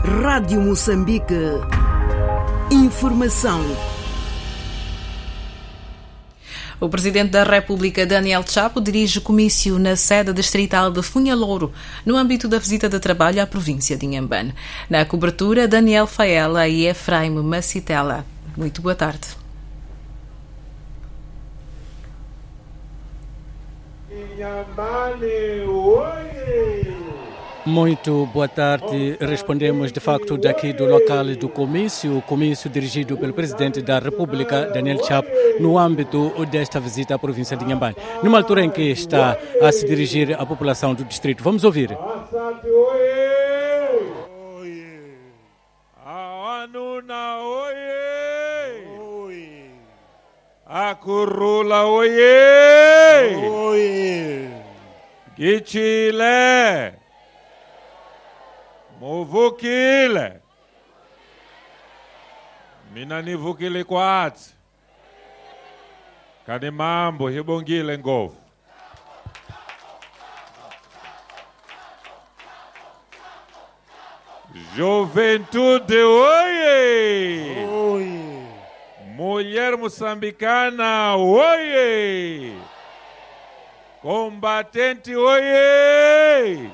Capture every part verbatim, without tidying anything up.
Rádio Moçambique. Informação. O Presidente da República, Daniel Chapo, dirige comício na sede distrital de Funhalouro, no âmbito da visita de trabalho à província de Inhambane. Na cobertura, Daniel Faela e Efraim Macitela. Muito boa tarde. Inhambane, oi! Muito boa tarde. Respondemos de facto daqui do local do comício, o comício dirigido pelo Presidente da República, Daniel Chapo, no âmbito desta visita à província de Inhambane, numa altura em que está a se dirigir à população do distrito. Vamos ouvir. Anuna, oie! Akurula, oie! Oie! Gichile! Muvukile! Mina nivukile kwatsi. Kani mambo hibongile ngovu. Juventude, oie! Oie! Mulher moçambicana, oie! Combatente, oie!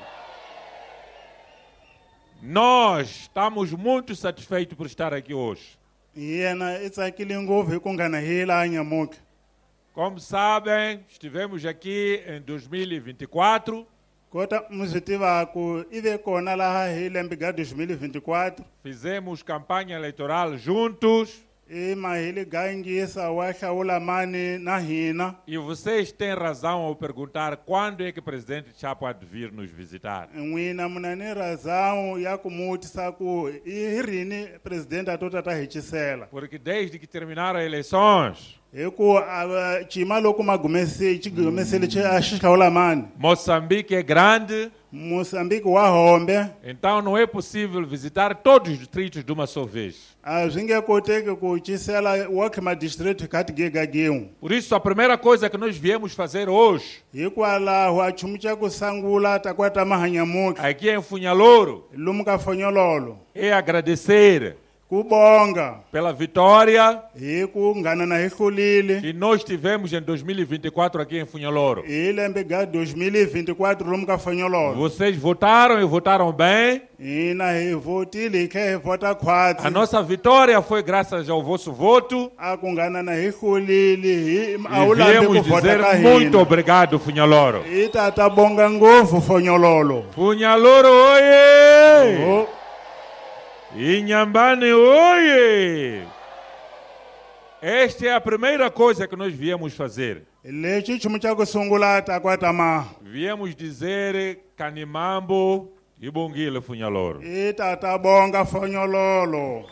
Nós estamos muito satisfeitos por estar aqui hoje. Yena itsakile ngopfu ku nga na hila anyamuka. Como sabem, estivemos aqui em dois mil e vinte e quatro. Kota muzvitiva ku ive kona laha hi lembe ga dois mil e vinte e quatro. Fizemos campanha eleitoral juntos. E mahili gangisa wa hlawula mani na hina. E vocês têm razão ao perguntar quando é que o presidente Chapo há de vir nos visitar. N'wina munani razão ya ku mutisa ku i rini presidente atota ta hechisela. Porque desde que terminaram as eleições, Eku chima loko magumesi chigumesele che ashhlawula mani. Moçambique é grande. Moçambique wa hombe. Então não é possível visitar todos os distritos de uma só vez. A zinge koteke ku chisela wakma district katigega giu. Por isso a primeira coisa que nós viemos fazer hoje, Hikwalaho achumucha kusangula takwata mahanyamuka. aqui em Funhalouro, Lumuka fonyololo. é agradecer Kubonga. pela vitória Hiku ngana na hikulile. que nós tivemos em dois mil e vinte e quatro aqui em Funhalouro. Ilembe ga dois mil e vinte e quatro lumuka fonyololo. Vocês votaram e votaram bem. Ina hi votile ke vota kwatsi. A nossa vitória foi graças ao vosso voto. Akungana na hikulile hi E awulambe viemos ku vota dizer ka muito hina. obrigado, Funhalouro. Itata bonga ngofu fonyololo. Funhalouro, oie! Oh. Inhambane, oie! Esta é a primeira coisa que nós viemos fazer. Lechi chumucha kusungula takwata ma. Viemos dizer Canimambo e Bongile Funhalouro. Itata bonga fonyololo.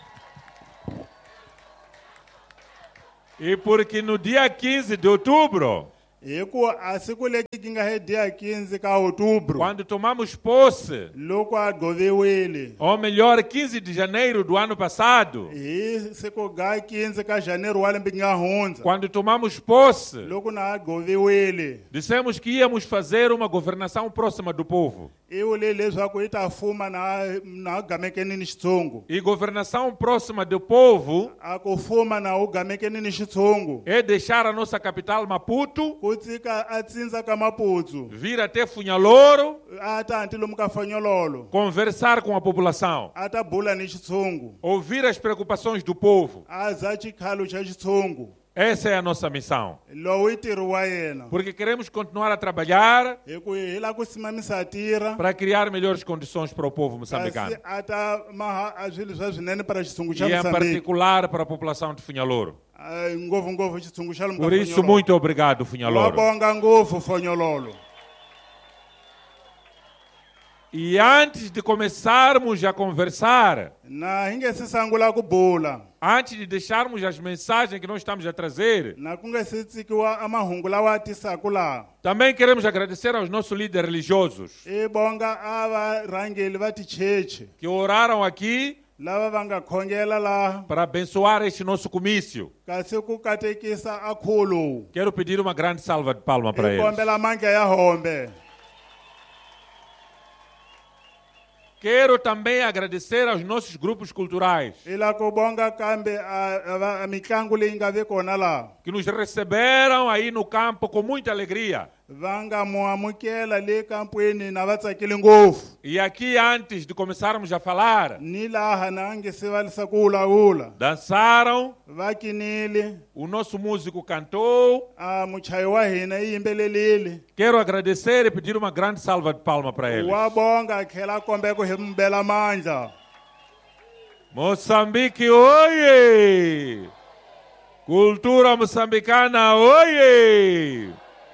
E porque no dia quinze de outubro, Hiku asiku leki kinga he dia quinze ka outubro. quando tomamos posse, Loko agoviwile. ou melhor, quinze de janeiro do ano passado, Hi siku ga quinze ka janeiro wale mbinga hunza. quando tomamos posse, Loko na agoviwile. dissemos que íamos fazer uma governação próxima do povo. Iwile leswaku itafuma na na gamekeni ni xitsongo. E governação próxima do povo Akufuma na ugamekeni ni xitsongo. é deixar a nossa capital Maputo, Kutsika atsinza ka maputsu. vir até Funhalouro, Ata anti lomu ka fanyololo. conversar com a população, Ata bula ni xitsongo. ouvir as preocupações do povo. Aza chikhalo cha xitsongo. Essa é a nossa missão. Lowu itiro wa yena. Porque queremos continuar a trabalhar Hiku hila kusimamisa tira. para criar melhores condições para o povo moçambicano. Kasi ata maha azwilo swa swinene para xitsungu xa E em Moçambique. particular para a população de Funhalouro. Ai, ngopfu ngopfu xitsungu xa lomu ka Por isso, Fonyololo. muito obrigado, Funhalouro. Wabonga ngopfu Fonyololo. E antes de começarmos a conversar, Na hinge si sangula ku bula. antes de deixarmos as mensagens que nós estamos a trazer, Na ku nga si tsikiwa amahungu lawa tisaku laha. também queremos agradecer aos nossos líderes religiosos I bonga ava rangeli va ticheche. que oraram aqui Lava va nga khongela laha. para abençoar este nosso comício. Kasi ku katekisa akhulu. Quero pedir uma grande salva de palmas para I eles. kombela manke ya hombe. Quero também agradecer aos nossos grupos culturais ila ku bonga kambe a- a a mitlangu leyi nga ve kona laha que nos receberam aí no campo com muita alegria. va nga mu amukela le kampweni na va tsakile ngopfu E aqui, antes de começarmos a falar, ni laha na nge se va lisa ku vulavula dançaram, va kinile o nosso músico cantou. a muchayi wa hina i yimbelelile Quero agradecer e pedir uma grande salva de palmas para eles. wa bonga a tlhela a kombe ku hi mi bela mandla Moçambique, oie! Cultura moçambicana, oie!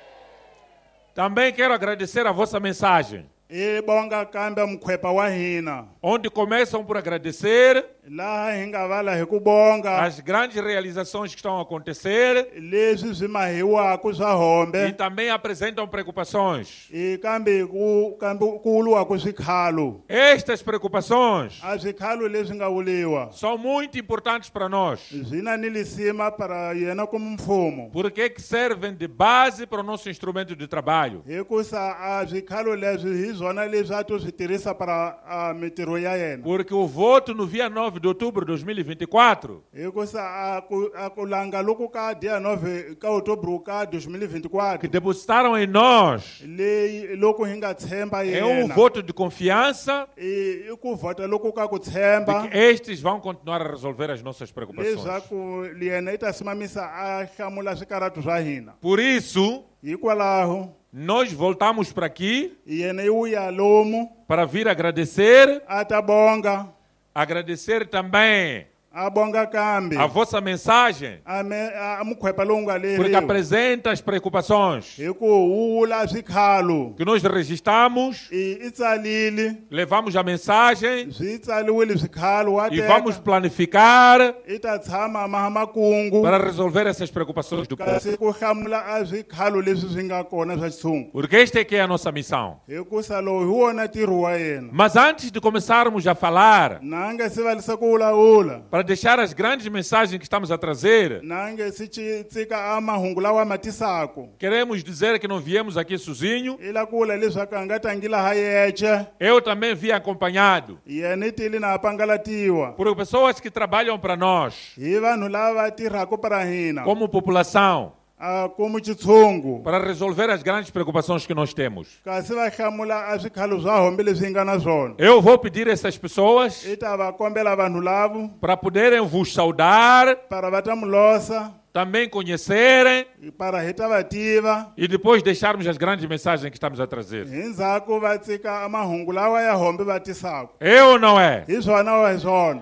Também quero agradecer a vossa mensagem, i bonga kambe mukhwepa wa hina onde começam por agradecer laha hi nga vala hi ku bonga as grandes realizações que estão a acontecer leswi swi mahiwaku swa hombe e também apresentam preocupações. i kambe ku kambe ku vuliwaku swikhalu Estas preocupações a swikhalu leswi nga vuliwa são muito importantes para nós, swi na ni lisima para yena como mfumo porque que servem de base para o nosso instrumento de trabalho. hikusa a swikhalu leswi hi swona leswi a to swi tirhisa para a mitirho ya yena Porque o voto no dia nove de outubro de dois mil e vinte e quatro hikusa a ku a ku langa loku ka dia nove ka outubro ka dois mil e vinte e que quatro depositaram em nós leyi loko hi nga tshemba é um yena voto de confiança i i ku vhota loku ka ku de tshemba que estes vão continuar a resolver as nossas preocupações. leswaku yena i ta simamisa a hlamula swikaratu swa hina Por isso, hikwalaho nós voltamos para aqui yena i wuya lomu para vir agradecer, a ta bonga agradecer também a bonga kambe a vossa mensagem, a me- a mukhwepa lowu nga porque leriwa apresenta as preocupações hi ku wula swikhalu que nós registramos, i i tsalile levamos a mensagem swi tsaliwile swikhalu wa e vamos teka planificar i ta tshama maha makungu para resolver essas preocupações do povo. kasi ku hlamula a swikhalu leswi swi nga kona swa xitshungu Porque esta é que é a nossa missão. hikusa lowu hi wona ntirho wa yena Mas antes de começarmos a falar, na nge se valisa ku vulavula para deixar as grandes mensagens que estamos a trazer, na nge si ci- tsika a mahungu lawa ma tisaka queremos dizer que não viemos aqui sozinho. i la ku vula leswaku a nga tangi laha yexe Eu também vim acompanhado yena i tile na a pangalatiwa por pessoas que trabalham para nós, hi vanhu lava tirhaka para hina como população, a como xitshungu para resolver as grandes preocupações que nós temos. kasi va hlamula a swikhalu swa hombe leswi hi nga na swona Eu vou pedir a essas pessoas i ta va kombela vanhu lavo para poderem vos saudar, para va ta mu losa também conhecerem para hi ta va tiva e depois deixarmos as grandes mensagens que estamos a trazer. hi ndzhaku va tsika a mahungu lawa ya hombe va tisaka É ou não é? hi swona wa hi swona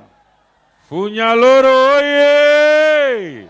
Funhaloro, oie!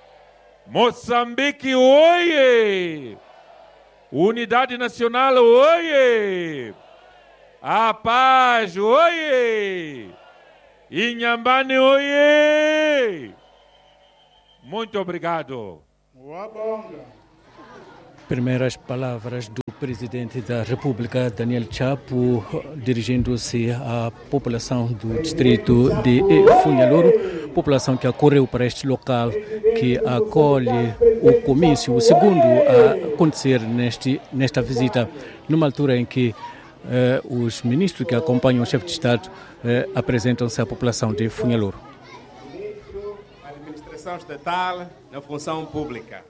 Moçambique, oie! Unidade Nacional, oie! A paz, oie! Inhambane, oie! Muito obrigado. wa bonga Primeiras palavras do presidente da República, Daniel Chapo, dirigindo-se à população do distrito de Funhaloro, população que acorreu para este local que acolhe o comício, o segundo a acontecer neste, nesta visita, numa altura em que eh, os ministros que acompanham o chefe de Estado eh, apresentam-se à população de Funhaloro. Ministro da Administração Estatal na Função Pública.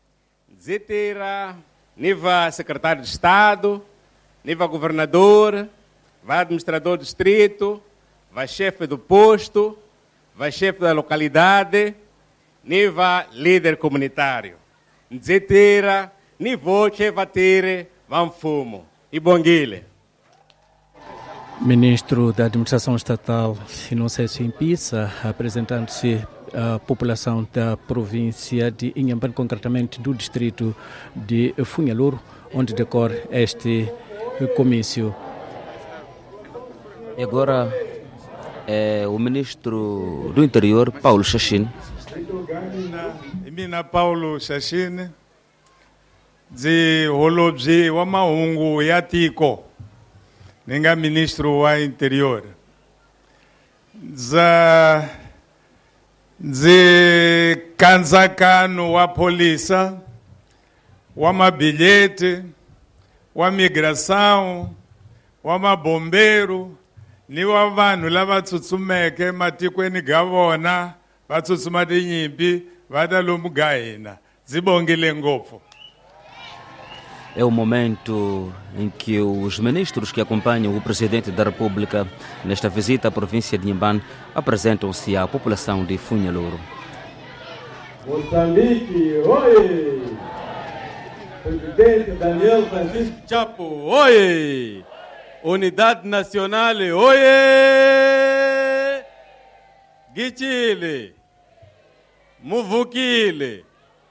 Zitira, nível secretário de Estado, nível governador, vai administrador do distrito, vai chefe do posto, vai chefe da localidade, nível líder comunitário. Zitira, nível que vai ter, vamos fumo. E bonguile. Ministro da Administração Estatal, Inocêncio Impisa, apresentando-se à população da província de Inhambane, concretamente do distrito de Funhaloro, onde decorre este comício. E agora é o ministro do Interior, Paulo Xaxim. Mina Paulo Xaxim, de holobye wa mahungu ya tiko, ninga ministro wa Interior. Za ndzi kandzakano wa polisa, wa mabilhete, wa migração, wa mabombeiro ni wa vanhu lava tsutsumeke ematikweni ga vona va tsutsuma tinyimpi va ta lomu ga hina. Ndzi bongile ngopfu. É o momento em que os ministros que acompanham o Presidente da República nesta visita à província de Inhambane apresentam-se à população de Funhalouro. Moçambique, oi! Presidente Daniel Francisco Chapo, oi! Unidade Nacional, oi! Gichile, Muvukile.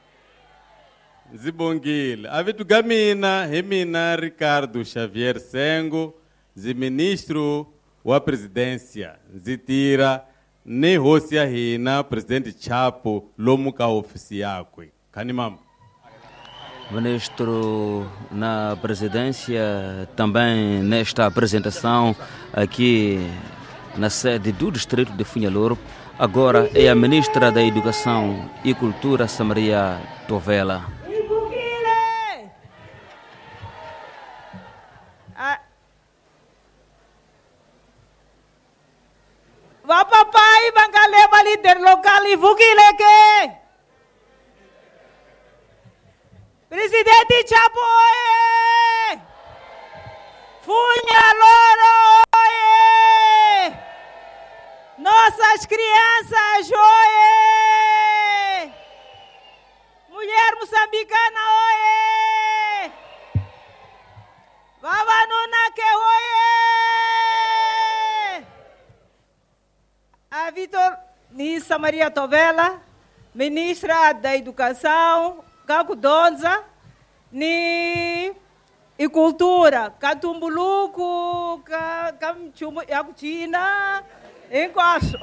Zibongile. Avitu gamina, Remina Ricardo Xavier Sengo, ziministro wa presidência, zitira, ne hosia hina, presidente Chapo, lomuka oficiakwe. Kanimam. Ministro na presidência, também nesta apresentação aqui na sede do distrito de Funhalouro, agora é a ministra da Educação e Cultura, Samaria Tovela. Va papai bangaleva líder local e vukileke. Presidente Chapo, oye! Funhalouro, oye! Nossas crianças, oye! Mulher moçambicana, oye! Vavanuna que oye! A Vitor Nissa Maria Tovela, ministra da Educação, Caco Donza, ni e cultura, Catumbuluco, Camchumo, Yacutina, Encosto,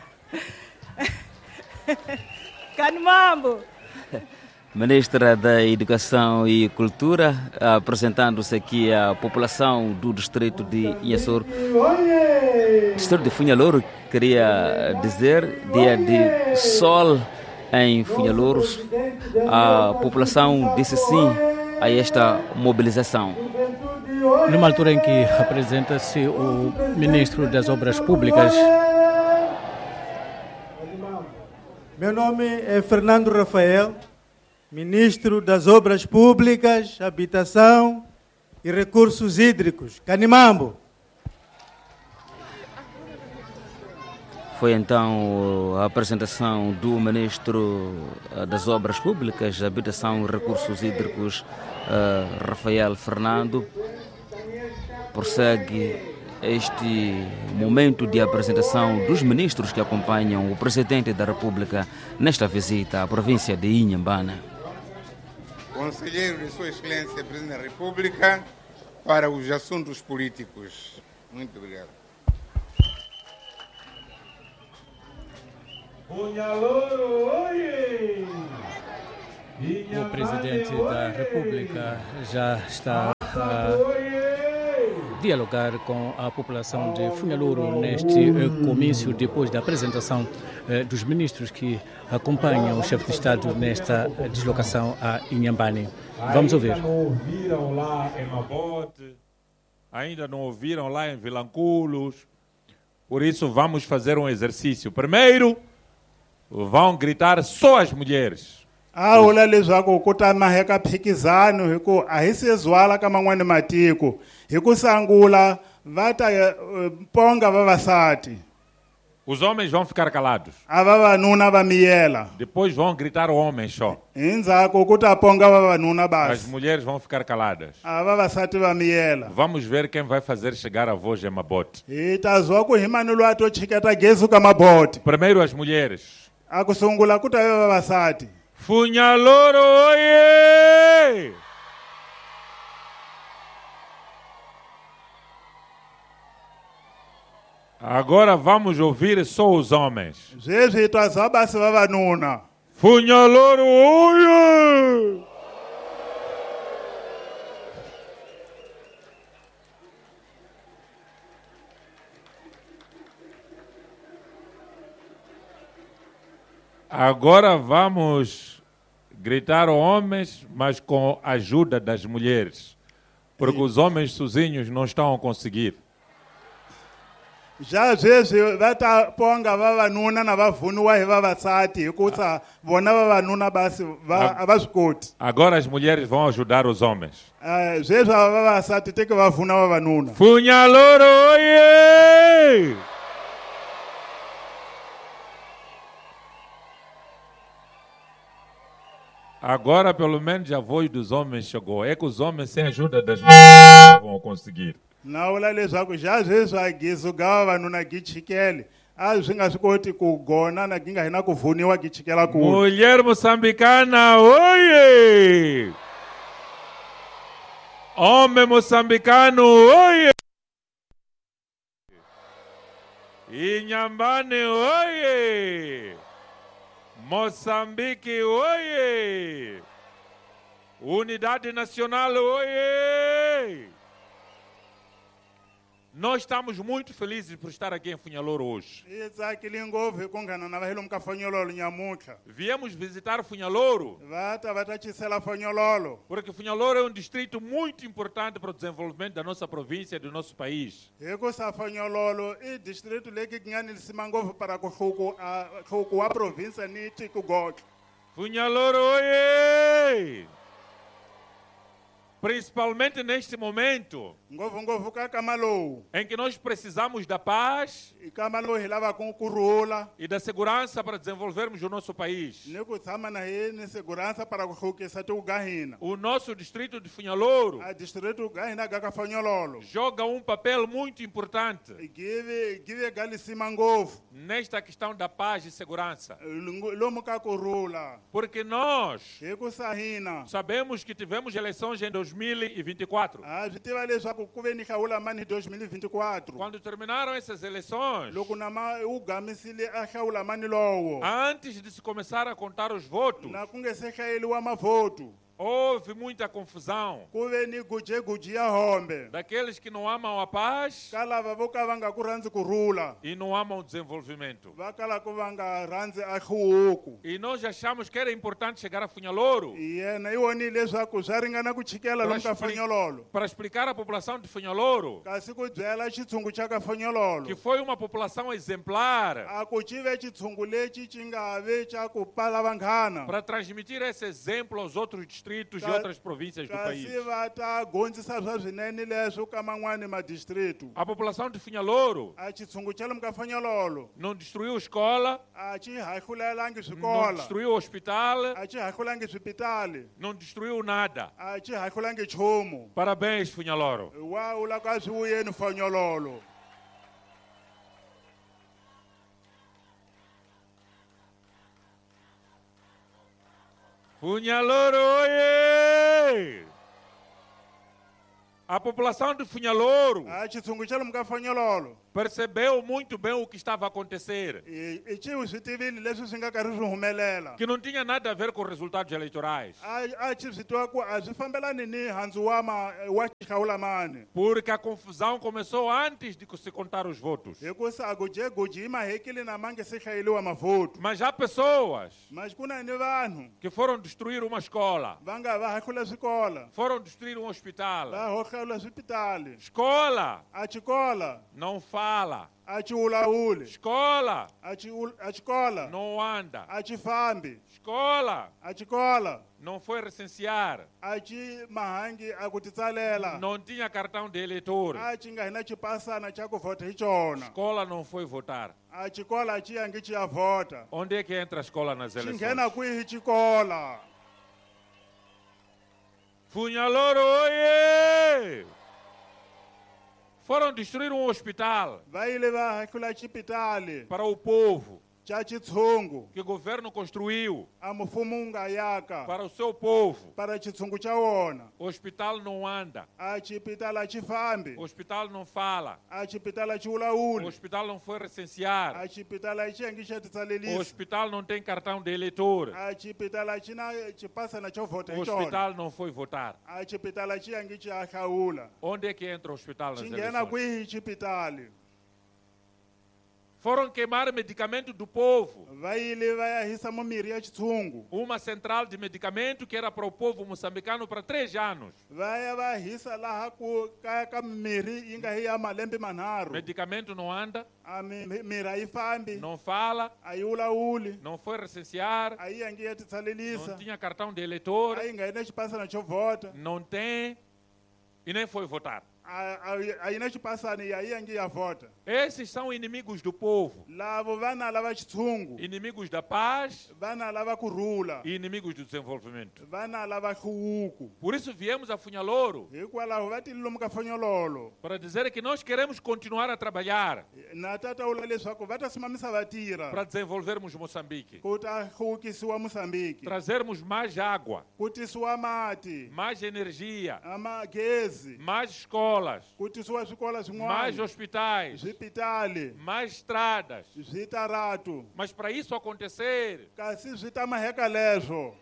Canimambo. Ministra da Educação e Cultura, apresentando-se aqui à população do distrito de Inhassoro. Distrito de Funhalouro, queria dizer, dia de sol em Funhalouro, a população disse sim a esta mobilização. Numa altura em que apresenta-se o Ministro das Obras Públicas. Meu nome é Fernando Rafael, Ministro das Obras Públicas, Habitação e Recursos Hídricos, Canimambo. Foi então a apresentação do Ministro das Obras Públicas, Habitação e Recursos Hídricos, Rafael Fernando. Prossegue este momento de apresentação dos ministros que acompanham o Presidente da República nesta visita à província de Inhambane. Conselheiro de Sua Excelência, Presidente da República, para os assuntos políticos. Muito obrigado. O Presidente da República já está a dialogar com a população de Funhalouro neste comício, depois da apresentação dos ministros que acompanham o chefe de Estado nesta deslocação a Inhambane. Vamos ouvir. Ainda não ouviram lá em Mabote, ainda não ouviram lá em Vilanculos, por isso vamos fazer um exercício. Primeiro, vão gritar só as mulheres. A vula leswaku ku ta maheka phikizano hi ku a hi se zwala ka man'wani matiko hi ku sangula va ta ponga vavasati. Os homens vão ficar calados. A vavanuna va miyela. Depois vão gritar homens só. Endzhaku ku ta ponga vavanuna basi. As mulheres vão ficar caladas. A vavasati va miyela. Vamos ver quem vai fazer chegar a voz em Mabote. Hi ta zwa ku hi mani loyi a to chiketa gezi ka Mabote. Primeiro as mulheres. A ku sungula ku ta vavasati. Funhalouro, oye! Agora vamos ouvir só os homens. Funhalouro, oye! Agora vamos gritar homens, mas com a ajuda das mulheres, porque os homens sozinhos não estão a conseguir. já sweswi va ta ponga vavanuna na va vuniwa hi vavasati hikusa vona vavanuna basi va a va swi koti. Agora as mulheres vão ajudar os homens. Eh, sweswi a vavasati teke va vuna vavanuna. Funhaloro, oiê! Agora, pelo menos, a voz dos homens chegou. É que os homens, sem ajuda das mulheres, não vão conseguir. Na vula leswaku já sweswi a gizuga vavanuna gi chikele a swi nga swi koti ku gona na gi nga hina ku vuniwa gi chikela ku. Mulher moçambicana, oiê! Homem moçambicano, oiê! Inhambane, oiê! Moçambique, oiê! Unidade Nacional, oiê! Nós estamos muito felizes por estar aqui em Funhaloro hoje. Viemos visitar Funhaloro porque Funhaloro é um distrito muito importante para o desenvolvimento da nossa província e do nosso país. Funhaloro, oiê! Principalmente neste momento em que nós precisamos da paz e da segurança para desenvolvermos o nosso país. O nosso distrito de Funhaloro joga um papel muito importante nesta questão da paz e segurança. Porque nós sabemos que tivemos eleições em dois mil e vinte e quatro. Quando terminaram essas eleições, antes de se começar a contar os votos, houve muita confusão. Daqueles que não amam a paz e não amam o desenvolvimento. E nós achamos que era importante chegar a Funhaloro para explicar à população de Funhaloro que foi uma população exemplar, para transmitir esse exemplo aos outros distritos e outras províncias do país. A população de Funhaloro não destruiu escola, não destruiu o hospital, não destruiu nada. Parabéns, Funhaloro. Funhaloro, oiê! A população de Funhaloro percebeu muito bem o que estava a acontecer, que não tinha nada a ver com resultados eleitorais, porque a confusão começou antes de se contar os votos. Mas há pessoas que foram destruir uma escola, foram destruir um hospital. Escola não fala. Escola não anda. Escola não foi recensear. Não tinha cartão de eleitor. Escola não foi votar. Onde é que entra a escola nas eleições? Funhaloro, oiê! Foram destruir um hospital para o povo que o governo construiu para o seu povo. O hospital não anda. O hospital não fala. O hospital não foi recensear. O hospital não tem cartão de eleitor. O hospital não foi votar. Onde é que entra o hospital nas eleições? Foram queimar medicamento do povo. va yile va ya hisa mimirhi ya xitshungu, Uma central de medicamento que era para o povo moçambicano para três anos. va ya va hisa laha ku ka ka mimirhi yi nga hi ya malembe manharhu. Medicamento não anda, A mi- mi- mirhi a yi fambi, não fala, a yi wulawuli, não foi recensear, a yi yangi ya não titsalelisa, tinha cartão de eleitor, a yi nga yi na xipasana xo vhota, não tem e nem foi votar. a a- a yi na xipasani a yi yangi ya vhota. Esses são inimigos do povo, Lavo vana lava xitshungu, inimigos da paz vana lava kurhula, e inimigos do desenvolvimento. vana lava nhluvuko. Por isso viemos a Funhalouro Hikwalaho va tile lomu ka fanyololo. para dizer que nós queremos continuar a trabalhar Na tata vula leswaku va ta simamisa va tirha para desenvolvermos Moçambique, ku ta hluvukisiwa Moçambique, trazermos mais água, ku tisiwa mati, mais energia, ama gezi, mais escolas, ku tisiwa swikola mais swin'wana, hospitais, swipitali, mais estradas. switaratu. Mas para isso acontecer, Kasi swi ta maheka leswo.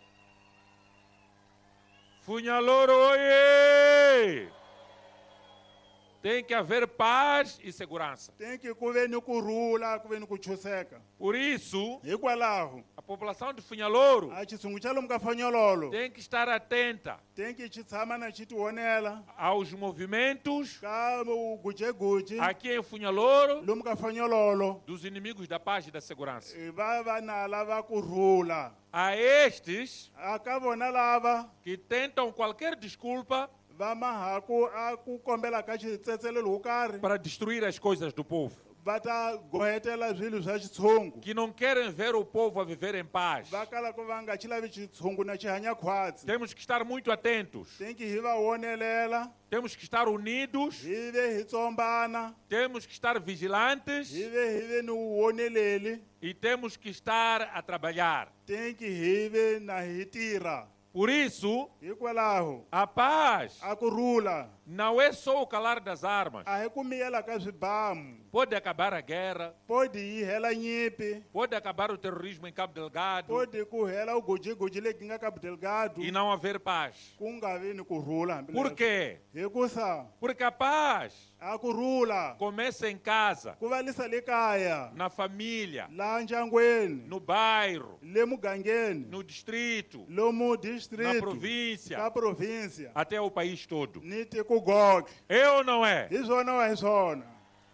Funhalouro, oiê! Tem que haver paz e segurança. Tem que ku ve ni kurhula, ku ve ni ku chuseka. Por isso, Hikwalaho a população de Funhalouro a xitshungu xa lomu ka fanyololo tem que estar atenta tem que xi tshama na xi ti wonela aos movimentos ka gujeguji aqui em Funhalouro lomu ka fanyololo. dos inimigos da paz e da segurança. Va va na lava kurhula. A estes A ka vona lava que tentam qualquer desculpa va mahaku a ku kombela ka xitsetselelo wo karhi para destruir as coisas do povo, va ta gohetela swilo swa xitshungu, que não querem ver o povo a viver em paz. va kala ku va nga xi lavi xitshungu na xi hanya khwatsi. Temos que estar muito atentos, Tem que hi va wonelela, temos que estar unidos, hi ve hi tsombana, temos que estar vigilantes hi ve hi ve ni woneleli, e temos que estar a trabalhar. tem que hi ve na hi tirha. Por isso, Hikwalaho a paz a kurhula não é só o calar das armas. a hi ku miyela ka swibamu, Pode acabar a guerra, pode yi hela nyimpi, pode acabar o terrorismo em Cabo Delgado pode ku hela ugujiguji leki nga Cabo Delgado, e não haver paz. ku nga vi ni kurhula hambi Por leswo. quê? Hikusa Porque a paz a kurhula começa em casa, ku va lisa le kaya, na família, laha ndyangweni, no bairro, le mugangeni, no distrito, lomu na district, província, ka província, até o país todo. ni tiko goke. É ou não é? Hi swona wa hi swona.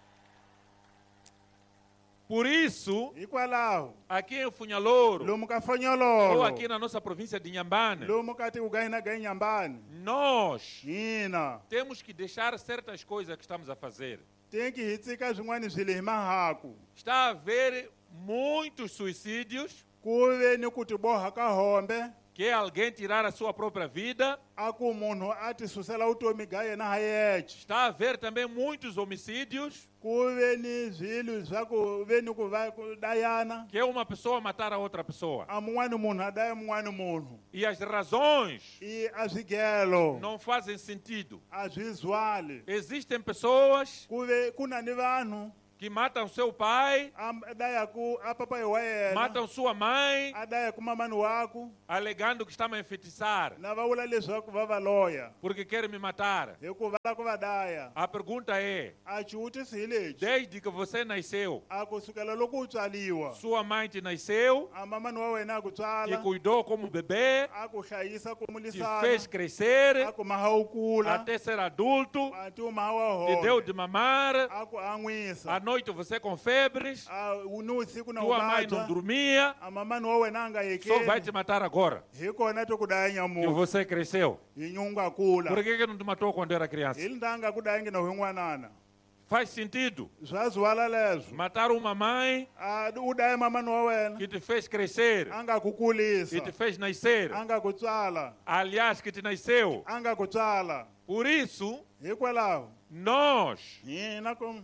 Por isso, Hikwalaho aqui em Funhalouro, lomu ka ou fanyololo, aqui na nossa província de Inhambane, lomu ka tiugahi gahi nyambani, nós hina temos que deixar certas coisas que estamos a fazer. tem que hi tsika swin'wana swilo hi mahaku, Está a haver muitos suicídios, ku ve ni ku tiboha ka hombe, que é alguém tirar a sua própria vida. a ku munhu a ti susela vutomi bya yena ha yexe, Está a haver também muitos homicídios, ku ve ni zwilo swa ku ve ni ku va ku dayana, que é uma pessoa matar a outra pessoa. a mun'wani munhu a daya mun'wani munhu, E as razões i a swigelo não fazem sentido. a swi zwali, Existem pessoas ku ve ku na ni vanhu que matam seu pai, a daya ku a papai wa yena, matam sua mãe, a daya ku mamani waku, alegando que estão a enfeitiçar, na va vula leswaku va va loya porque querem me matar. hikuva va la ku va daya. A pergunta é: A xivutiso hi lexi, desde que você nasceu, a ku sukela loko u tswaliwa, sua mãe te nasceu, a mamani wa wena a ku te tswala, cuidou como bebê, a ku hlayisa ku te mulisana, fez crescer a ku maha u kula, até ser adulto, a ti u maha wa te deu home, de mamar. a ku À an'wisa, noite você com febres, a u- ni usiku na tua mãe não uvabya, dormia, a mamani wa wena a nga só vai te yekeli, matar agora hi kona to ku daya que nyamuka, você cresceu. hi nyungu a kula, Por que, que não te matou quando era criança? hi ndanga ku dayangi na hi n'wanana. Faz sentido Swa zwala leswo, matar uma mãe a u daya mamani wa wena, que te fez crescer, a nga ku que kulisa, te fez nascer, a nga ku tswala, aliás, que te nasceu. a nga ku tswala. Por isso, Hikwalaho nós hina ku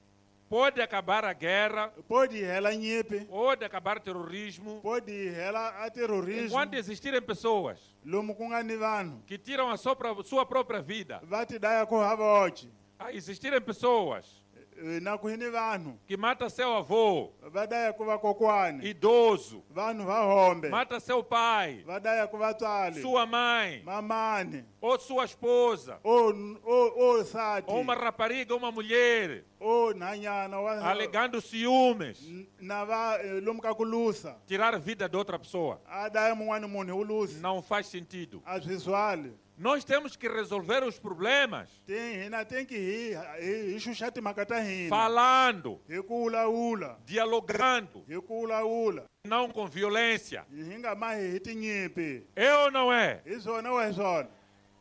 pode acabar a guerra, pode hela nyimpi, pode acabar o terrorismo, pode hela a terrorismo, enquanto existirem pessoas lomu ku nga ni vanhu que tiram a sua pró- sua própria vida, va ti daya ku hava ochi, a existirem pessoas Eh, na ku hi ni vanhu que matam seu avô, va daya ku vakokwani, idoso, vanhu va hombe mata seu pai, va daya ku vatswali, sua mãe, mamani ou sua esposa, o o o sati ou uma rapariga, uma mulher, o nanyana wa alegando ciúmes, na va lomu ka ku lusa tirar a vida de outra pessoa. a daya mun'wana munhu hi u lusi Não faz sentido. a swi zwali Nós temos que resolver os problemas tem hina tem que hi hi hi xuxa timhaka ta hina falando, hi ku vulavula dialogando, hi ku vulavula não com violência. hi nga mahi hi tinyimpi É ou não é? hi swona wa hi swona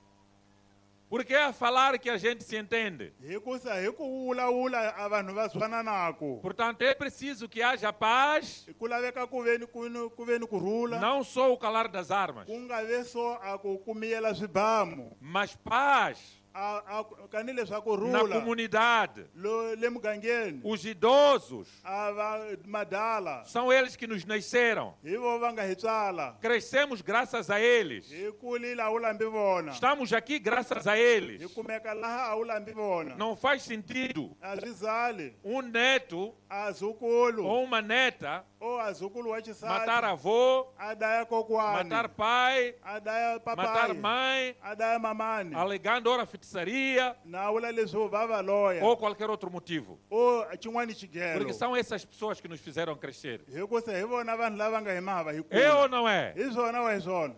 Porque é a falar que a gente se entende. hikusa hi ku vulavula a vanhu va zwananako Portanto, é preciso que haja paz, ku laveka ku veni ku ku veni kurhula não só o calar das armas, ku nga ve so a ku kumiyela swibamu mas paz a a kani leswaku na rhula comunidade. lo le mugangeni Os idosos a va madala são eles que nos nasceram. hi vo va nga hi tswala Crescemos graças a eles. hi kulile a wu lambi vona Estamos aqui graças a hi eles. kumeka laha a wu lambi vona Não faz sentido a swi zali um neto a zukulu ou uma neta o a zukulu wa matar xisati avô, a daya kokwani matar pai, a daya matar papai mãe, a daya mamani alegando ora feitiçaria na vula leswo va va loya ou qualquer outro motivo. o xin'wani xigelo Porque são essas pessoas que nos fizeram crescer. hikusa hi vona vanhu lava nga hi mahava hi É ou kula não é? hi swona wa hi swona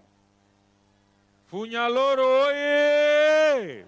Funhaloro, oiê!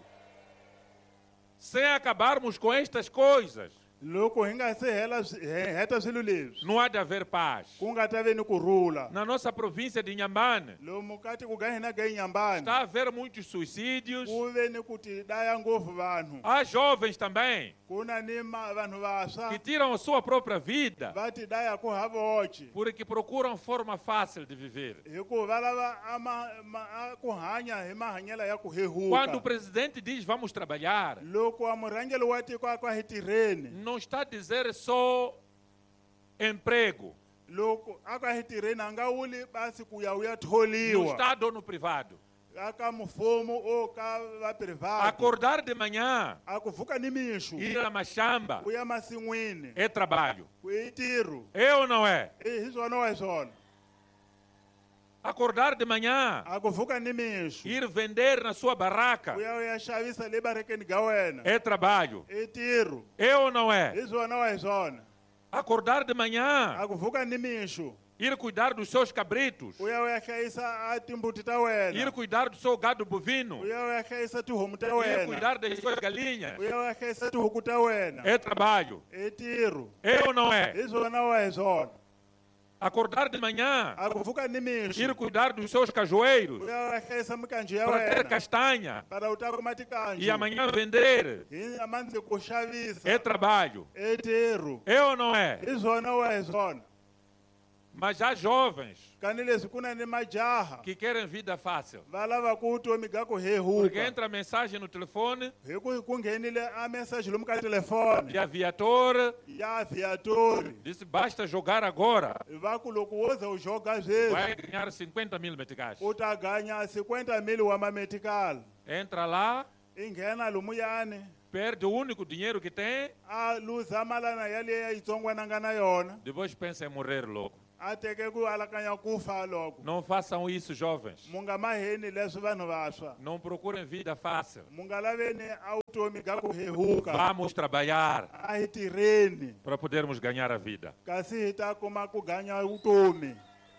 Sem acabarmos com estas coisas, loko hi nga se hela swi- he- heta swilo leswi não há de haver paz. ku nga ta veni kurhula Na nossa província de Inhambane, lomu kati ku ga hina ga inyambani está a haver muitos suicídios. ku veni ku ti daya ngopfu vanhu Há jovens também ku na ni ma- vanhu vaswa que tiram a sua própria vida va ti daya ku havochi porque procuram forma fácil de viver. hikuva va lava a ma- ma- a ku hanya hi mahanyela ya ku Quando o hehuka presidente diz vamos trabalhar, loko a murhangeli wa tiko a ku hi tirheni não está a dizer só emprego, loko a ku hi tirheni a nga vuli basi ku ya u ya no tholiwa Estado ou no privado. a ka mfumo o ka va privado Acordar de manhã, a ku pfuka ni mixo ir a machamba, ku ya masin'wini é trabalho. ku i ntirho É ou não é? hi swona wa hi swona Acordar de manhã, a ku pfuka ni mixo ir vender na sua ku barraca, ya u ya xavisa le barekeni ga wena é trabalho. i ntirho É ou não é? hi swona wa hi swona Acordar de manhã, a ku pfuka ni mixo ir cuidar dos seus cabritos, u ya u ya hlayisa a timbuti ta wena ir cuidar do seu gado bovino, u ya u ya hlayisa tihomu ta ir wena cuidar das suas galinhas, u ya u ya hlayisa tihuku ta wena é trabalho. i ntirho É ou não é? hi swona wa hi swona Acordar de manhã, a ku pfuka ni mixo ir cuidar dos seus cajueiros, u ya u ya hlayisa mikanjo ya para ter wena castanha para u ta kuma e tikanjo amanhã vender, hi amandzi ku xavisa é trabalho. i ntirho É ou não é? hi swona wa hi swona Mas há jovens kani leswi ku na ni majaha que querem vida fácil. va lava ku vutomi ga ku Porque hehuka entra mensagem no telefone hi ku ku nghenile a meseji lomu ka telefoni de aviator, ya viatori disse basta jogar agora, va ku loko wo za u joga sweswi vai ganhar cinquenta mil meticais. u ta ganya cinquenta mil wa mamedical Entra lá, i nghena lomuyani perde o único dinheiro que tem, a luza malana yaleya yitsongwana nga na yona depois pensa em morrer logo. a teke ku alakanya ku fa loko Não façam isso, jovens. mu nga maheni leswi vanhu vaswa Não procurem vida fácil. mu nga laveni a vutomi ga ku hehuka Vamos trabalhar a hi tirheni para podermos ganhar a vida. kasi hi ta kuma ku ganya vutomi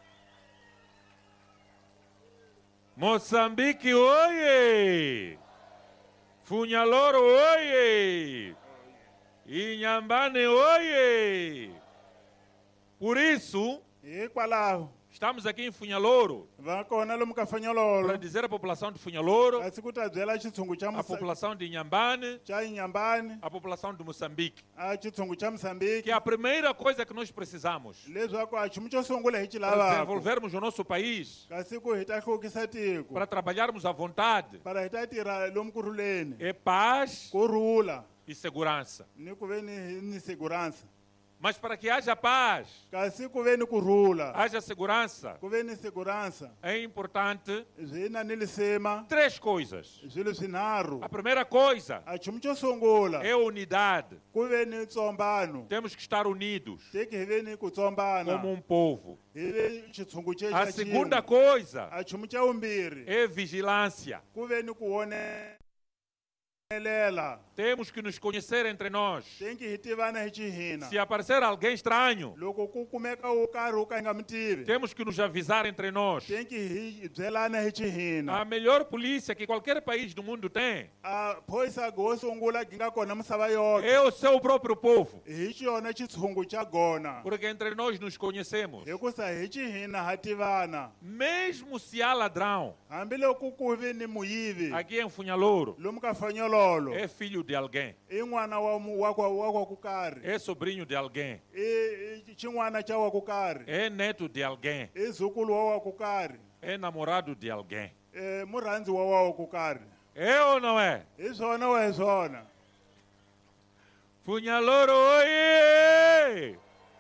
Moçambique, oiê! Funhaloro, oiê! Inhambane, oiê! Por isso, hikwalaho estamos aqui em Funhaloro va kona lomu ka para fanyololo dizer à população de Funhaloro, kasi ku ta byela xitshungu xa a Musa- população de Inhambane, xa inyambani a população de Moçambique, a xitshungu xa Moçambique que a primeira coisa que nós precisamos leswaku a nchumu xo sungula hi xi para lavaka desenvolvermos o nosso país, kasi ku hi ta hluvukisa tiko para trabalharmos à vontade, para hi ta tirha lomu ku rhuleni é paz kurhula e segurança. ni ku ve ni ni segurança Mas para que haja paz, kasi ku ve ni kurhula haja segurança, ku ve ni segurança é importante byi na ni lisema três coisas. swilo swinharhu A primeira coisa a nchumu xo sungula é a unidade. ku ve ni tsombano Temos que estar unidos teki hi ve ni ku tsombana como um povo. hi ve xitshungu xe A xa segunda xin'we coisa a nchumu xa vumbirhi é vigilância. ku ve ni ku wone Elela. Temos que nos conhecer entre nós. Tem que hitivana hichihina. Se aparecer alguém estranho, Loko ku kumeka u karhi u ka nga mi tivi. temos que nos avisar entre nós. Tem que hi byelana hichihina. A melhor polícia que qualquer país do mundo tem A phoyisa go sungula gi nga kona misava yoke. é o seu próprio povo. Hi xona xitshungu xa gona. Porque entre nós nos conhecemos. Hikusa hichihina ha tivana. Mesmo se há ladrão, Hambiloko ku vi ni muyivi. aqui em Funhalouro, Lomu ka fanyololo. é filho de alguém, I n'wana wa mu- wa kwa wa kwa ku karhi. é sobrinho de alguém, I i xin'wana xa wa ku karhi. é neto de alguém, I zukulu wa wa ku karhi. é namorado de alguém. Eh murhandzi wa wa ku karhi. É ou não é? Hi swona wa hi swona. Funhalouro, oiê!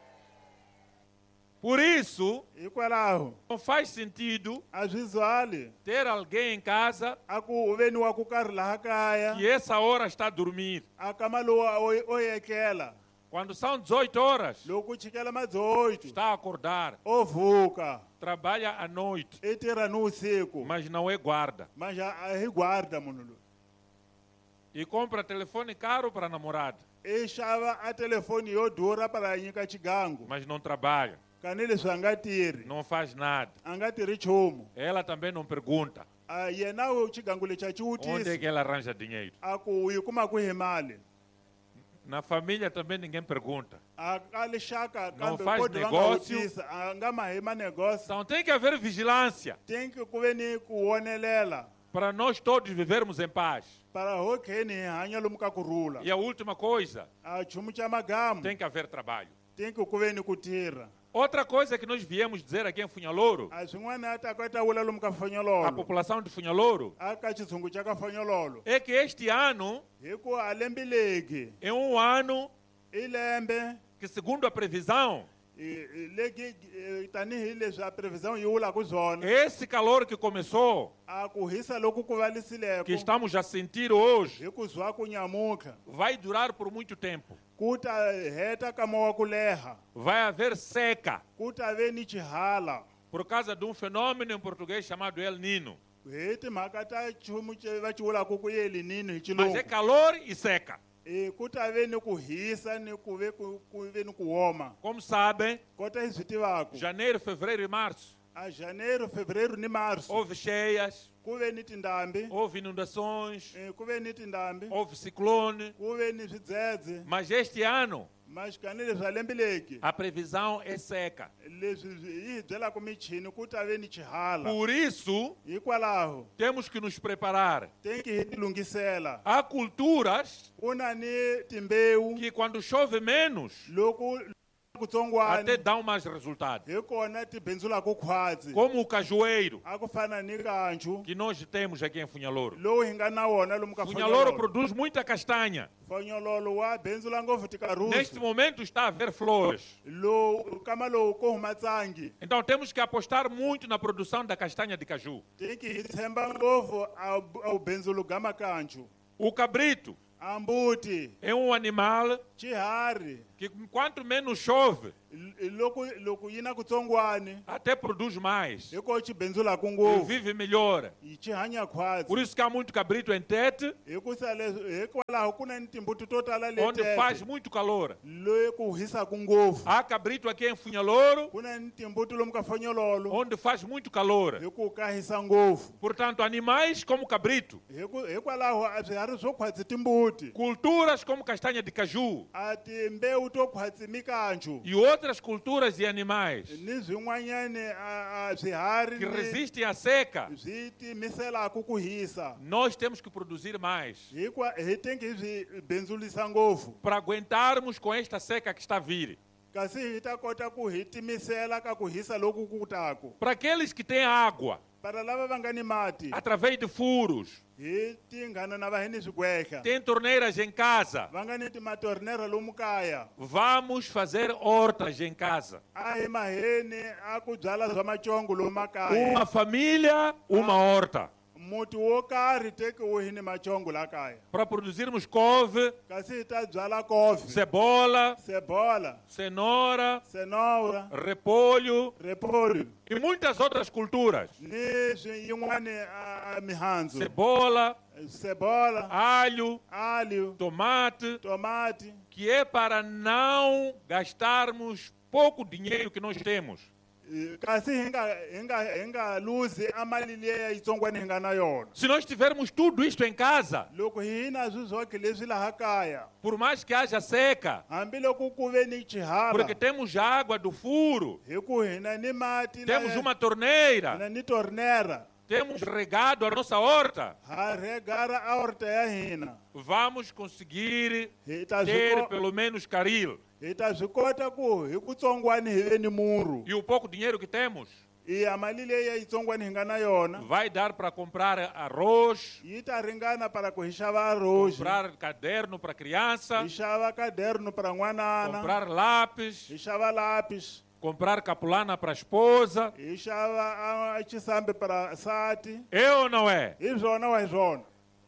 Por isso, Hikwalaho não faz sentido a swi zwali ter alguém em casa a ku veniwa ku karhi laha kaya que essa hora está a dormir. a kama lowu o o yekela Quando são dezoito horas, loko ku chikela madzoito está a acordar, o vuka trabalha à noite, i tirha ni vusiku mas não é guarda. mas a a hi guarda munhu loyi E compra telefone caro para a namorada, i xava a telefoni yo durha para nyika xigangu mas não trabalha, kanileswi a nga tirhi não faz nada. a nga tirhi nchumu Ela também não pergunta a yena o xigangu lexi a xi onde é wutisi que ela arranja dinheiro. a ku yi kuma kwihi mali Na família também ninguém pergunta. a ka lexaka Não kambe faz kodi va nga negócio. wutisa a nga ma hi manegócio Então tem que haver vigilância tem que ku ve ni ku wonelela para nós todos vivermos em paz. para hokheni hi hanya lomu ka kurhula E a última coisa, a nchumu xa magamu tem que haver trabalho. tem que ku ve ni ku tirha Outra coisa que nós viemos dizer aqui em Funhalouro, a swin'wana a ta ka ta vula lomu ka a fanyololo população de Funhalouro, a ka xitshungu xa ka fanyololo é que este ano hi ku a lembe legi é um ano i lembe que, segundo a previsão, i- i- legi eh, tanihi leswi a previsão yi vulaku swona esse calor que começou, a ku hisa loku ku valitsileko que estamos a sentir hoje, hi ku zwa ku nyamuka vai durar por muito tempo. ku ta heta kama wa ku leha Vai haver seca ku ta ve ni xihala por causa de um fenômeno em português chamado El Nino. hi timhaka ta nchumu ce- va xi vulaku ku yelinini hi Mas é xilungu calor e seca. e ku ta ve ni ku hisa ni ku ve ku ku ve ni ku oma Como sabem, kota hi swi tivaku janeiro, fevereiro e março a janeiro fevereiro ni março houve cheias, ku ve ni tindhambi houve inundações, eh, ku ve ni tindhambi houve ciclone. ku ve ni swidzedze Mas este ano mas kani leswi a lembe leki a previsão é seca. leswi hi hi byelaku michini ku ta ve ni xihala Por isso, hikwalaho temos que nos preparar. tem que hi tilungisela Há culturas ku na ni timbewu que, quando chove menos, loku até kutsongwani dão mais resultado. hi kona ti bindzulaku khwatsi Como o cajueiro a ku fana ni kanju que nós temos aqui em Funhalouro. lowu hi nga na wona lomu ka Funhalouro fanyololo produz muita castanha. fanyololo wa bendzula ngopfu Neste tikarusi momento está a haver flores. lowu kama lowu ko huma tsangi Então temos que apostar muito na produção da castanha de caju. tem que hi tshemba ngopfu a a vubendzulu bya makanju O cabrito a mbuti é um animal xiharhi que, quanto menos chove, l- loko loko yi na kutsongwani até produz mais hi ko xi bendzulaku e ngopfu vive melhor. yi xi hanya khwatsi Por isso que há muito cabrito em Tete, hikusa leswi hikwalaho ku na ni timbuti to tala onde faz letete muito calor. loyi ku hisaku ngopfu Há cabrito aqui em Funhalouro, ku na ni timbuti lomu ka fanyololo onde faz muito calor. hi ku ka hisa ngopfu Portanto, animais como cabrito, Hiku- hikwalaho a swiharhi swo khwatsi timbuti culturas como castanha de caju a timbewu to khwatsi mikanju e outras culturas e animais ni zwin'wanyani a a swiharhi que ni- resistem à seca, swi timiselaku ku hisa nós temos que produzir mais hikwa hi tem que hi swi bendzulisa ngopfu para aguentarmos com esta seca que está a vir. kasi hi ta kota ku hi timisela ka ku hisa loku ku taku Para aqueles que têm água, para lava va nga ni mati através de furos, hi tinghana na va hi ni swigweha têm torneiras em casa, va nga ni timatornera lomu kaya vamos fazer hortas em casa. a hi maheni a ku byala swa macongo lomu makaya Uma família, uma horta. muti wo karhi teki wu hi ni macongo la kaya Para produzirmos couve, kasi hi ta byala kofi cebola, sebola cenoura, cenoura repolho repolho e muitas outras culturas. ni swi yin'wani a a mihandzu Cebola, cebola, alho, alho, tomate, tomate, que é para não gastarmos pouco dinheiro que nós temos. kasi hi nga hi nga hi nga lose amali leyi yitsongwana hi nga na yona. Se nós tivermos tudo isto em casa, loko hi na zwizoke leswi laha kaya, por mais que haja seca, hambiloko ku ve ni chihala, porque temos água do furo, hi ku hina ni mati, temos uma torneira, hina ni torneira, temos regado a nossa horta, ha regara a horta ya hina, vamos conseguir hi ta ter zwi pelo menos caril. hi ta swi kota ku hi ku tsongwani hi ve ni muru, E o pouco dinheiro que temos e a mali leyi yitsongwani hi nga na yona vai dar para comprar arroz, yi ta ringana para ku hi xava arroz, comprar caderno para criança, hi xava caderno para n'wanana, comprar lápis, hi xava lápis, comprar capulana para a esposa. hi xava a- a xisambi para sati. É ou não é? Hi swona wa hi swona.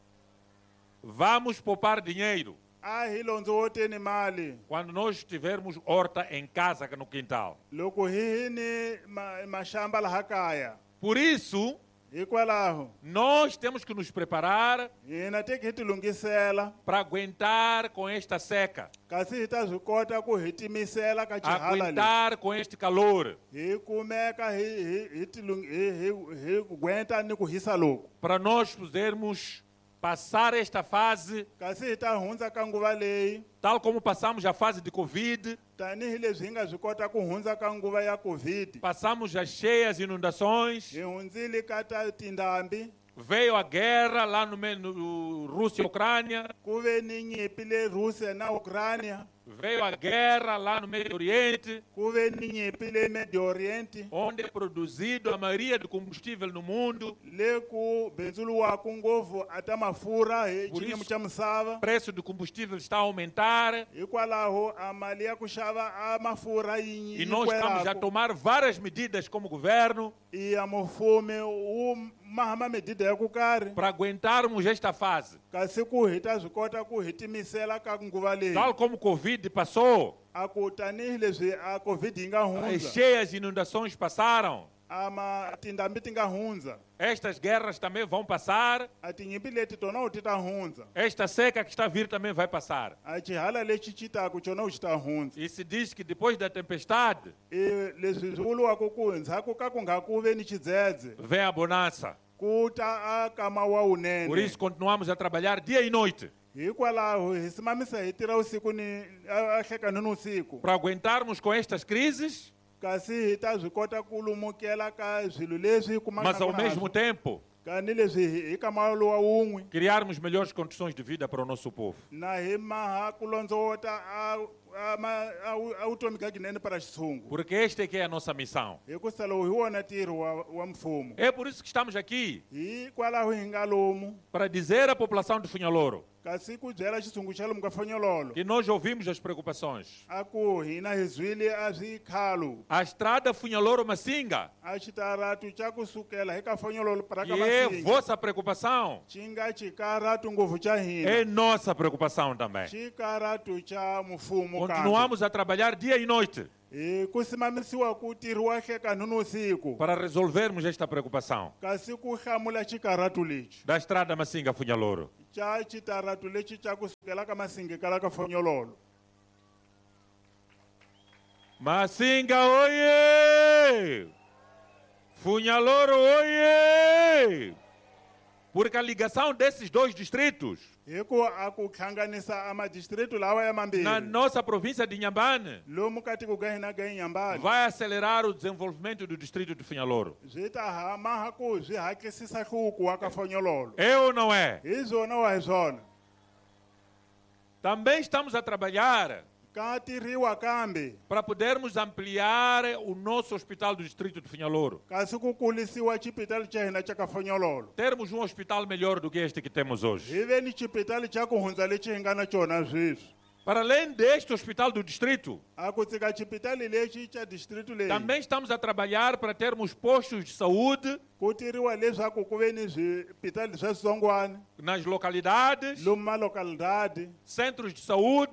Vamos poupar dinheiro A hi londzowoteni mali quando nós tivermos horta em casa, no quintal. loko hi hi ni ma- maxamba laha kaya. Por isso, Hikwalaho nós temos que nos preparar hina teke hi ti lunghisela, para aguentar com esta seca, kasi hi ta swi kota ku hi timisela ka chihala lexi. aguentar com este calor, Hi kumeka hi hi hi ti lung- hi hi hi aguenta ni ku hisa loku. para nós podermos passar esta fase, Kasi hi ta hundza ka nguva leyi tal como passamos a fase de Covid, tanihileswi hi nga swi kota ku hundza ka nguva ya Covid. passamos as cheias inundações, Hi hundzile ka ta tindhambi, veio a guerra lá no, meio- no Rússia e Ucrânia, ku ve ni nyimpi le Rússia na Ucrânia, veio a guerra lá no Médio Oriente, ku ve ni nyimpi le Medio Oriente, onde é produzido a maioria do combustível no mundo. le ku bindzuluwaku ngopfu a ta mafurha hi Por xiyimo isso- xa misava. O preço do combustível está a aumentar Hikwalaho a mali ya ku xava a mafurha yi e nós estamos a nyikwelaku, tomar várias medidas como governo e a mufumi wu mahama medida ya ku karhi, para aguentarmos esta fase. kasi ku hi ta swi kota ku hi timisela ka nguva leyi. Tal como o Covid passou, A ku tanihileswi a Covid yi nga as hundza, cheias e inundações passaram, a ma tindhambi ti nga hundza, estas guerras também vão passar, a tinyimpi leti tona ti ta hundza, esta seca que está a vir também vai passar. a chihala lexi xi taku xona xi ta hundza. E se diz que depois da tempestade E leswi swi vuriwaka ku ndzhaku ka ku nga ku ve ni xidzedze vem a bonança. ku ta a kama wa wunene. Por isso continuamos a trabalhar dia e noite Hikwalaho hi simamisa hi tirha usiku ni a a hlekani ni usiku, para aguentarmos com estas crises, kasi hi ta swi kota ku lumukela ka swilo leswi hi kumaka mas ao na mesmo swona. tempo Kani leswi hi hi kama lowa wun'we criarmos melhores condições de vida para o nosso povo. na hi maha ku londzowota a a ma- a wu- a vutomi byakinene para xitshungu, Porque esta é que é a nossa missão. hikusa lowu hi wona ntirho wa wa mfumo. É por isso que estamos aqui, Hikwalaho hi nga lomu, para dizer à população de Funhaloro kasi ku byela xitshungu xa lomu ka Fanyololo que nós ouvimos as preocupações. a ku hina hi zwile a swikhalu A estrada Funhaloro-Massinga, a xitaratu xa kusukela eka Fanyololo para que ka é Masinga, vossa preocupação, xi nga xikaratu ngopfu xa hina, é nossa preocupação também. xikaratu xa mfumo. Continuamos a trabalhar dia e noite hi ku simamisiwa ku tirhiwa hlekani ni usiku, para resolvermos esta preocupação kasi ku hlamula xikaratu lexi da estrada Massinga-Funhaloro. xa xitaratu lexi xa kusukela ka Masinga kala ka Fanyololo. Massinga, oiê! Funhaloro, oiê! Porque a ligação desses dois distritos Hi ku a ku hlanganisa a madistritu lawa ya na mambirhi nossa província de Inhambane lomu ka tiko ka hina ka Inhambane vai acelerar o desenvolvimento do distrito de Funhaloro. byi ta hamaha ku byi hatlisisa nhluvuko wa ka Fanyololo. É ou não é? Hi zona wa hi swona, Também estamos a trabalhar ka tirhiwa kambe para podermos ampliar o nosso hospital do distrito de Funhaloro. kasi ku kulisiwa xipitali xa hina xa ka Fanyololo, Termos um hospital melhor do que este que temos hoje. hi ve ni xipitali xa ku hundza lexi hi nga na xona sweswi. Para além deste hospital do distrito, A ku tsika xipitali lexi xa distritu leyi também estamos a trabalhar para termos postos de saúde ku tiriwa leswaku ku ve ni swipitali swa switsongwana nas localidades, lomu malokalidade, centros de saúde,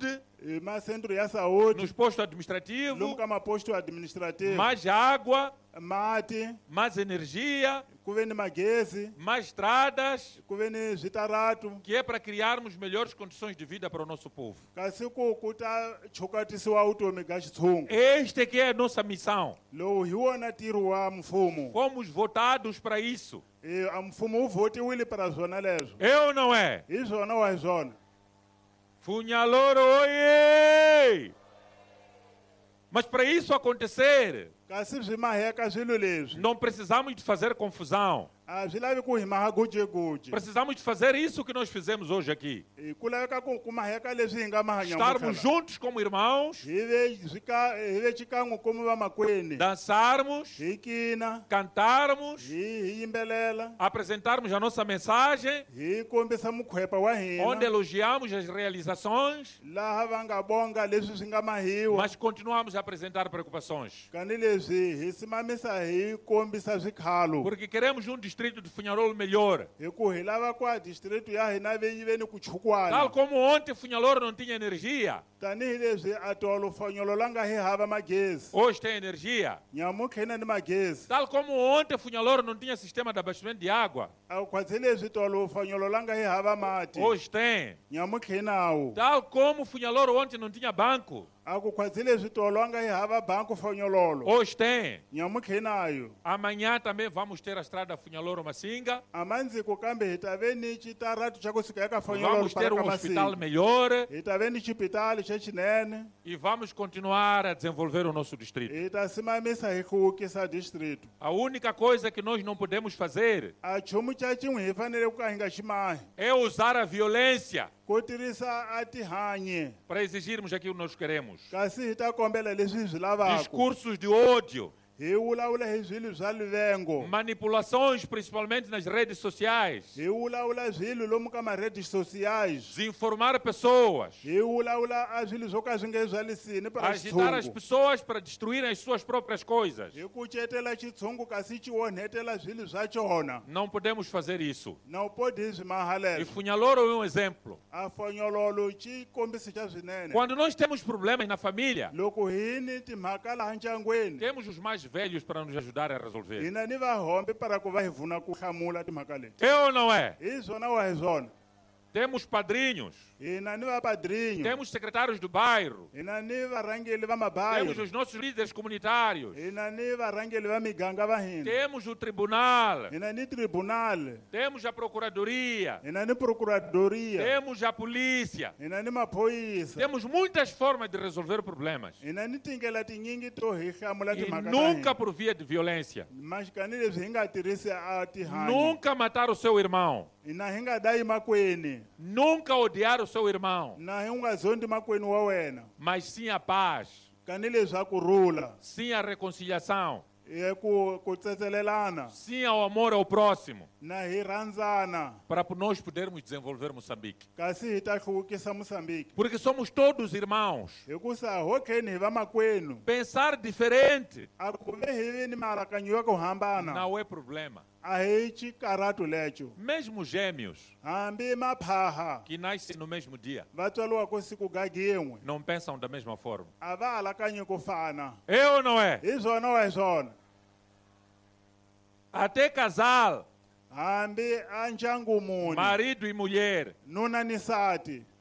E mais centro ya saúde. Nos postos administrativos. Lomu kama posto administrativo. Mais água. Mate. Mais energia. Kuveni magezi. Mais estradas. Kuveni zitarato. Que é para criarmos melhores condições de vida para o nosso povo. Kasi ku kuta chokatisiwa utomi ka xitshungu. Este que é a nossa missão. Lowu hi wona ntirho wa mfumo. Fomos votados para isso. E a mfumo wu votiwile para zona leswo. É ou não é? Hi zona wa hi zona. Funhaloro, oiê! Mas para isso acontecer, kasi byi maheka swilo leswi. Não precisamos de fazer confusão. A byi lavi ku hi maha gujeguje. Precisamos de fazer isso que nós fizemos hoje aqui. E ku laveka ku ku maheka leswi hi nga mahanya Estarmos juntos como irmãos. Hi ve zika hi ve xikan'we como vamakwenu. Dançarmos. Hi kina. Cantarmos. Hi hi yimbelela. Apresentarmos a nossa mensagem. Hi kombisa mukhwepa wa hina. Onde elogiamos as realizações. Laha va nga bonga leswi swi nga mahiwa. Mas continuamos a apresentar preocupações. Kani leswi hi simamisa hi kombisa swikhalo. Porque queremos um distrito de Funhaloro melhor. Tal como ontem Funhaloro não tinha energia. Hoje tem energia. Tal como ontem Funhaloro não tinha sistema de abastecimento de água. Hoje tem. Tal como Funhaloro ontem não tinha banco. Hoje tem. Amanhã também vamos ter a estrada Funhaloro Masinga. Vamos ter um hospital melhor. E vamos continuar a desenvolver o nosso distrito. A única coisa que nós não podemos fazer é usar a violência para exigirmos aquilo que nós queremos. Discursos de ódio. Manipulações, principalmente nas redes sociais. Desinformar pessoas. Agitar as pessoas para destruírem as suas próprias coisas. Não podemos fazer isso. E Funhaloro é um exemplo. Quando nós temos problemas na família, temos os mais velhos para nos ajudar a resolver. É ou não é? Temos padrinhos. Temos secretários do bairro. Temos os nossos líderes comunitários. Temos o tribunal. Temos a procuradoria. Temos a polícia. Temos muitas formas de resolver problemas. E nunca por via de violência. Nunca matar o seu irmão. Nunca odiar o seu irmão. Mas sim a paz. Sim a reconciliação. Sim ao amor ao próximo. Para nós podermos desenvolver Moçambique. Porque somos todos irmãos. Pensar diferente não é problema. Mesmo gêmeos que nascem no mesmo dia não pensam da mesma forma. É ou não é? Até casal, marido e mulher,